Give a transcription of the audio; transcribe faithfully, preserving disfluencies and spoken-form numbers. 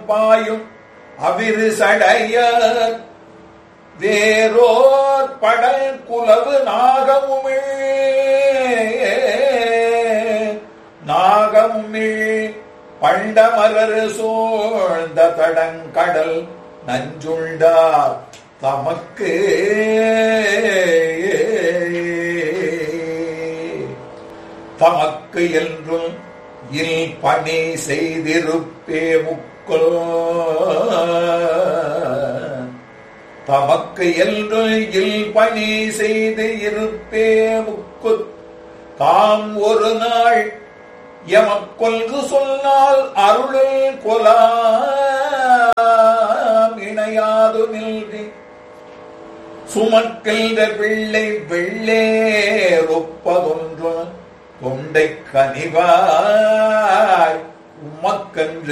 பாயும் அவிரு சடைய வேரோர் படல் குலவு நாகமுமிழ் நாகமுமிழ் பண்டமரரு சோழ்ந்த தடங்கடல் நஞ்சுண்டார் தமக்கு தமக்கு என்றும் இல் பணி செய்திருப்பே முக்குல் தமக்கு என்று இல் பணி செய்து இருப்பே முக்கு தாம் ஒரு நாள் எமக்கொன்று சொன்னால் அருளில் கொலாம் இணையாது நில்வி சுமக்கின்ற பிள்ளை வெள்ளேரொப்பதொன்று தொண்டை கனிவாய் உமக்கன்று